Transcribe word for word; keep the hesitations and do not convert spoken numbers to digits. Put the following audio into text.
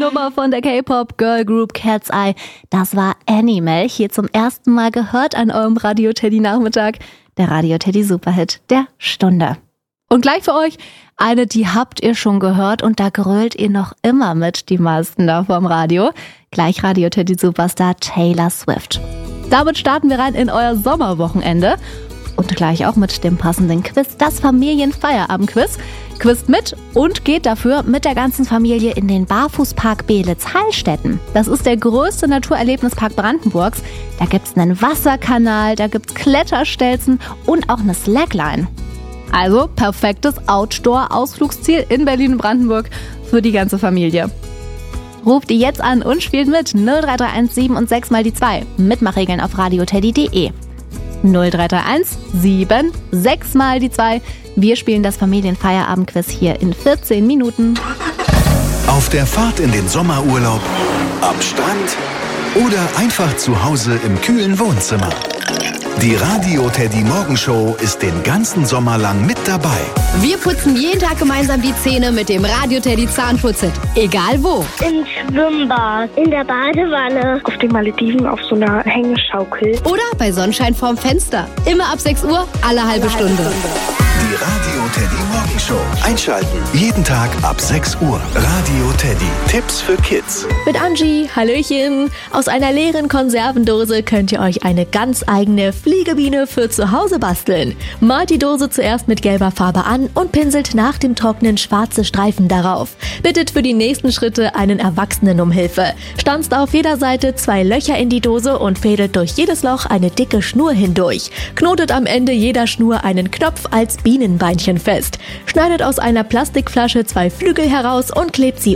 Nummer von der K-Pop-Girl-Group Cat's Eye. Das war Animal, hier zum ersten Mal gehört an eurem Radio-Teddy-Nachmittag. Der Radio-Teddy-Superhit der Stunde. Und gleich für euch eine, die habt ihr schon gehört und da grölt ihr noch immer mit, die meisten da vom Radio. Gleich Radio-Teddy-Superstar Taylor Swift. Damit starten wir rein in euer Sommerwochenende. Und gleich auch mit dem passenden Quiz, das Familienfeierabend-Quiz. Quizt mit und geht dafür mit der ganzen Familie in den Barfußpark Beelitz-Heilstätten. Das ist der größte Naturerlebnispark Brandenburgs. Da gibt's einen Wasserkanal, da gibt's Kletterstelzen und auch eine Slackline. Also perfektes Outdoor-Ausflugsziel in Berlin-Brandenburg für die ganze Familie. Ruft die jetzt an und spielt mit null drei drei eins sieben und sechs mal die zwei. Mitmachregeln auf radioteddy punkt de. null drei drei eins sieben sechs mal die zwei. Wir spielen das Familienfeierabend-Quiz hier in vierzehn Minuten. Auf der Fahrt in den Sommerurlaub, am Strand oder einfach zu Hause im kühlen Wohnzimmer. Die Radio-Teddy-Morgenshow ist den ganzen Sommer lang mit dabei. Wir putzen jeden Tag gemeinsam die Zähne mit dem Radio-Teddy-Zahnputzhit. Egal wo. Im Schwimmbad, in der Badewanne, auf den Malediven auf so einer Hängeschaukel. Oder bei Sonnenschein vorm Fenster. Immer ab sechs Uhr, alle halbe Stunde. Die Radio-Teddy-Morgenshow. Einschalten. Jeden Tag ab sechs Uhr. Radio Teddy. Tipps für Kids. Mit Angie, Hallöchen. Aus einer leeren Konservendose könnt ihr euch eine ganz eigene Fliegebiene für zu Hause basteln. Malt die Dose zuerst mit gelber Farbe an und pinselt nach dem Trocknen schwarze Streifen darauf. Bittet für die nächsten Schritte einen Erwachsenen um Hilfe. Stanzt auf jeder Seite zwei Löcher in die Dose und fädelt durch jedes Loch eine dicke Schnur hindurch. Knotet am Ende jeder Schnur einen Knopf als Bienenbeinchen fest. Schneidet aus einer Plastikflasche zwei Flügel heraus und klebt sie